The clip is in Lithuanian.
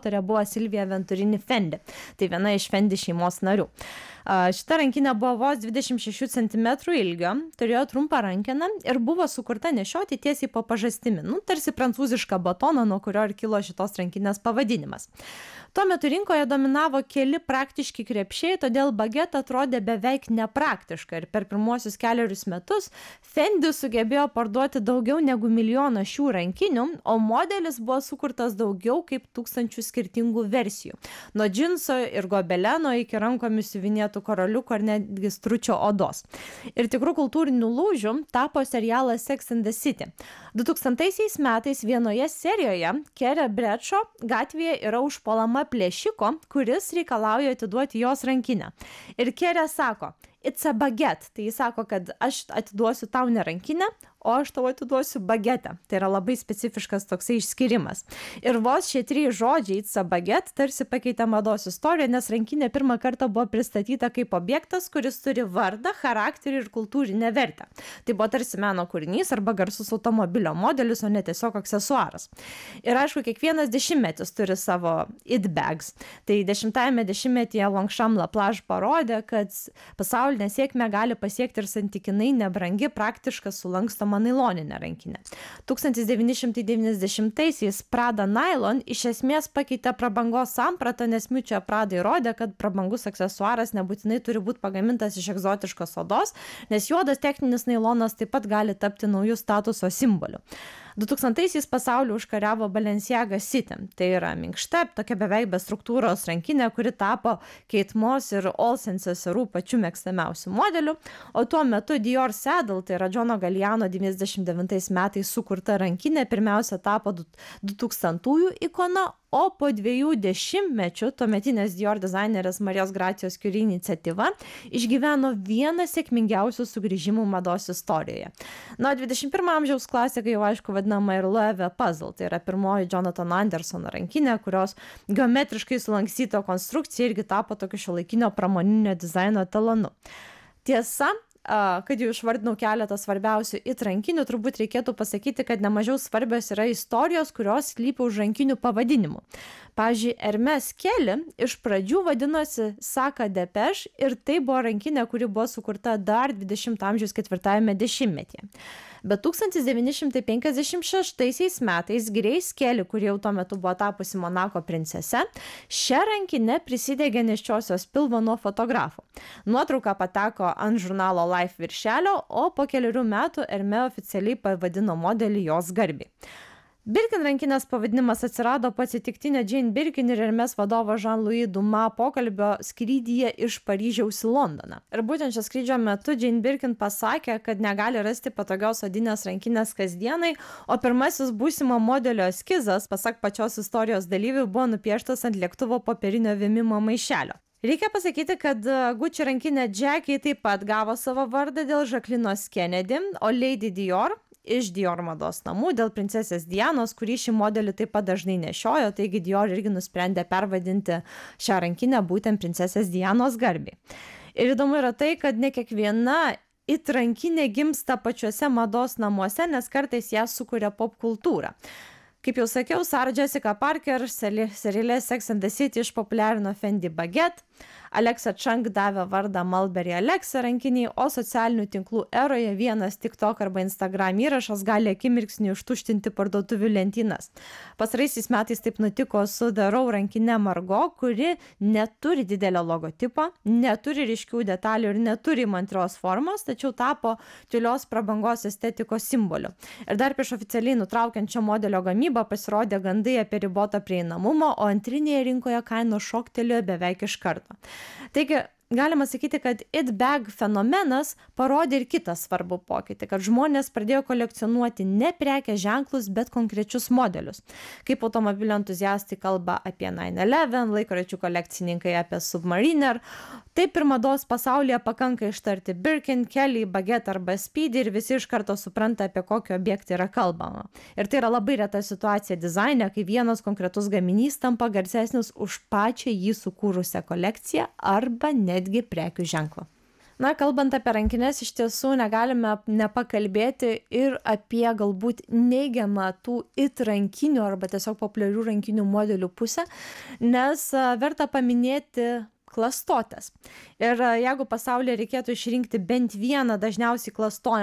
autorė buvo Silvija Venturini Fendi, tai viena iš Fendi šeimos narių. Šita rankinė buvo vos 26 cm ilgio, turėjo trumpą rankeną ir buvo sukurta nešioti tiesiai po pažastimi, tarsi prancūzišką batoną, nuo kurio ir kilo šitos rankinės pavadinimas. Tuo metu rinkoje dominavo keli praktiški krepšiai, todėl Baguette atrodė beveik nepraktiška ir per pirmuosius kelerius metus Fendi sugebėjo parduoti daugiau negu 1 milijoną šių rankinių, o modelis buvo sukurtas daugiau kaip 1000 skirtingų versijų. Nuo džinso ir gobeleno iki rankomis siuvinėtų karoliukų ar netgi stručio odos. Ir tikrų kultūrinių lūžių tapo serialas Sex and the City. 2000 metais vienoje serijoje Carrie Bradshaw gatvėje yra užpuolama plėšiko, kuris reikalauja atiduoti jos rankinę. Ir Carrie sako, it's a baguette. Tai jis sako, kad aš atiduosiu tau ne rankinę, o aš tau atiduosiu bagetę. Tai yra labai specifiškas toksai išskirimas. Ir vos šie 3 žodžiai, it's a baguette, tarsi pakeitė mados istoriją, nes rankinė pirmą kartą buvo pristatyta kaip objektas, kuris turi vardą, charakterį ir kultūrinę vertę. Tai buvo tarsi meno kūrinys arba garsus automobilio modelis, o ne tiesiog aksesuaras. Ir aišku, kiekvienas dešimtmetis turi savo it bags. Tai 10-ame dešimtmetyje Longchamp Lapage parodė, kad pasaulinę sėkmę gali pasiekti ir santykinai nebrangi, praktiška, sulankstoma nailoninė rankinė. 1990-aisiais Prada Nylon iš esmės pakeitė prabangos sampratą, nes Miuccia Prada įrodė, kad prabangus aksesuaras nebūtinai turi būti pagamintas iš egzotiškos odos, nes juodas techninis nailonas taip pat gali tapti naujų statuso simboliu. 2000-aisiais pasaulį užkariavo Balenciaga City. Tai yra minkšta, tokia beveik be struktūros rankinė, kuri tapo Kate Moss ir Olsen seserų pačių mėgstamiausių modelių, o tuo metu Dior Saddle, tai yra Johno Galliano 99 metais sukurta rankinė, pirmiausia tapo 2000-ųjų ikona, o po 2 dešimtmečių tuometinės Dior dizainerės Marijos Gracijos Curie iniciatyva išgyveno vieną sėkmingiausių sugrįžimų mados istorijoje. 21 amžiaus klasika jau aišku vadinama ir Loewe Puzzle, tai yra pirmoji Jonathan Anderson rankinė, kurios geometriškai sulankstyta konstrukcija irgi tapo tokiu šiuolaikinio pramoninio dizaino etalonu. Tiesa, kad jau išvardinau keletą svarbiausių it rankinių, turbūt reikėtų pasakyti, kad nemažiau svarbios yra istorijos, kurios slypi už rankinių pavadinimų. Pavyzdžiui, Hermes Kelly iš pradžių vadinosi Saka Depeche ir tai buvo rankinė, kuri buvo sukurta dar 20 amžiaus 4-ame dešimtmetyje. Bet 1956 metais Grace Kelly, kuri jau tuo metu buvo tapusi Monako princese, šią rankinę prisidegė nėščiosios pilvo nuo fotografų. Nuotrauka pateko ant žurnalo Life viršelio, o po 4 metų Hermes oficialiai pavadino modelį jos garbei. Birkin rankinės pavadinimas atsirado po atsitiktinio Jane Birkin ir Hermes vadovo Jean-Louis Dumas pokalbio skrydyje iš Paryžiaus į Londoną. Ir būtent šio skrydžio metu Jane Birkin pasakė, kad negali rasti patogios odinės rankinės kasdienai, o pirmasis būsimo modelio eskizas, pasak pačios istorijos dalyvių, buvo nupieštas ant lėktuvo popierinio vėmimo maišelio. Reikia pasakyti, kad Gucci rankinė Jackie taip pat gavo savo vardą dėl Jacquelinos Kennedy, o Lady Dior iš Dior mados namų dėl princesės Dianos, kurį šį modelį taip pat dažnai nešiojo, taigi Dior irgi nusprendė pervadinti šią rankinę būtent princesės Dianos garbei. Ir įdomu yra tai, kad ne kiekviena it rankinė gimsta pačiuose mados namuose, nes kartais ją sukuria pop kultūra. Kaip jau sakiau, Sarah Jessica Parker seriale Sex and the City išpopuliarino Fendi Baguette, Alexa Chung davė vardą Mulberry Alexa rankiniai, o socialinių tinklų eroje vienas TikTok arba Instagram įrašas gali akimirksniu ištuštinti parduotuvių lentynas. Pastaraisiais metais taip nutiko su The Row rankinė Margot, kuri neturi didelio logotipo, neturi ryškių detalių ir neturi įmantrios formos, tačiau tapo tylios prabangos estetikos simboliu. Ir dar prieš oficialiai nutraukiant šio modelio gamybą pasirodė gandai apie ribotą prieinamumą, o antrinėje rinkoje kainos šoktelėjo beveik iš karto. Taigi, galima sakyti, kad it bag fenomenas parodė ir kitą svarbų pokytį, kad žmonės pradėjo kolekcionuoti ne prekės ženklus, bet konkrečius modelius. Kaip automobilio entuziastai kalba apie 911, laikrodžių kolekcininkai apie Submariner, taip ir mados pasaulyje pakanka ištarti Birkin, Kelly, Baguette arba Speedy ir visi iš karto supranta, apie kokį objektą yra kalbama. Ir tai yra labai reta situacija dizaine, kai vienas konkretus gaminys tampa garsesnis už pačią jį sukūrusią kolekciją arba netgi prekių ženklą. Na, kalbant apie rankines, iš tiesų negalime nepakalbėti ir apie galbūt neigiamą tų it rankinių arba tiesiog populiarių rankinių modelių pusę, nes verta paminėti klastotės. Ir jeigu pasaulyje reikėtų išrinkti bent vieną dažniausiai klastojamą